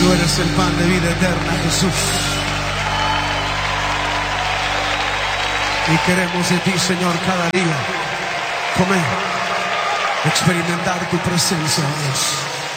Tú eres el pan de vida eterna, Jesús. Y queremos de ti, Señor, cada día comer, experimentar tu presencia, Dios.